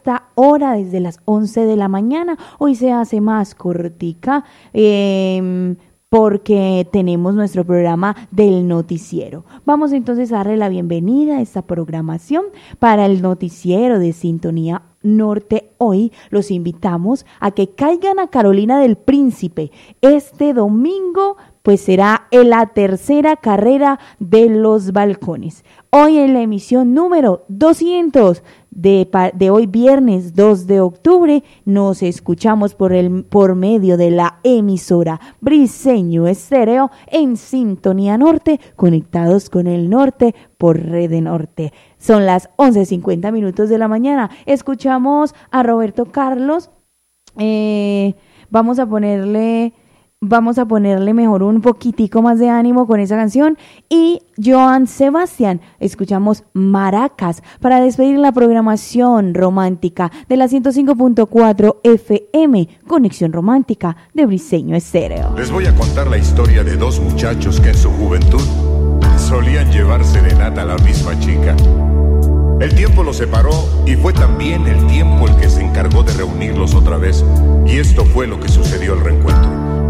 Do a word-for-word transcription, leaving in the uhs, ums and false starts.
esta hora desde las once de la mañana. Hoy se hace más cortica eh, porque tenemos nuestro programa del noticiero. Vamos entonces a darle la bienvenida a esta programación para el noticiero de Sintonía Norte. Hoy los invitamos a que caigan a Carolina del Príncipe. Este domingo pues será en la tercera carrera de los balcones. Hoy en la emisión número doscientos de, de hoy viernes dos de octubre nos escuchamos por, el, por medio de la emisora Briseño Estéreo en Sintonía Norte, conectados con el norte por Red Norte. Son las once cincuenta minutos de la mañana. Escuchamos a Roberto Carlos. Eh, vamos a ponerle... Vamos a ponerle mejor un poquitico más de ánimo con esa canción. Y Joan Sebastián, escuchamos Maracas para despedir la programación romántica de la ciento cinco punto cuatro F M, Conexión Romántica de Briseño Estéreo. Les voy a contar la historia de dos muchachos que en su juventud solían llevar serenata a la misma chica. El tiempo los separó y fue también el tiempo el que se encargó de reunirlos otra vez. Y esto fue lo que sucedió al reencuentro.